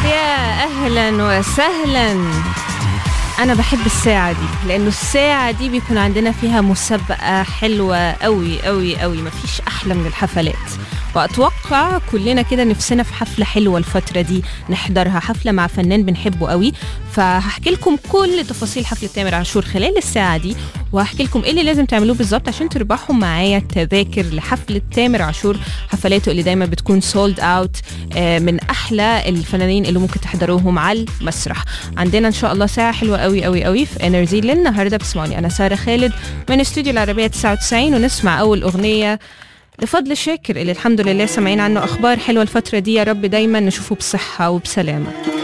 يا أهلا وسهلا. أنا بحب الساعة دي لأنه الساعة دي بيكون عندنا فيها مسابقة حلوة قوي قوي قوي، مفيش أحلى من الحفلات. وأتوقع كلنا كده نفسنا في حفلة حلوة الفترة دي نحضرها، حفلة مع فنان بنحبه قوي. فهحكي لكم كل تفاصيل حفلة تامر عاشور خلال الساعة دي، وهحكي لكم ايه اللي لازم تعملوه بالظبط عشان تربحوا معايا تذاكر لحفلة تامر عاشور، حفلاته اللي دايما بتكون سولد اوت، من احلى الفنانين اللي ممكن تحضروهم على المسرح. عندنا ان شاء الله ساعة حلوة قوي قوي قوي في انرجي للنهارده. بتسمعوني انا سارة خالد من استوديو العربية 99، ونسمع اول اغنية لفضل شاكر اللي الحمد لله سمعين عنه اخبار حلوة الفترة دي. يا رب دايما نشوفه بصحة وبسلامة.